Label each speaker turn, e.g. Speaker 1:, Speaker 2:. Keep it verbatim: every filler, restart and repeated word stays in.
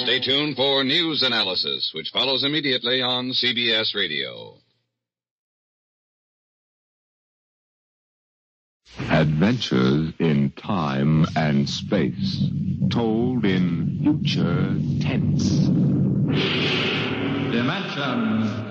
Speaker 1: Stay tuned for news analysis, which follows immediately on C B S Radio.
Speaker 2: Adventures in time and space, told in future tense.
Speaker 3: Dimension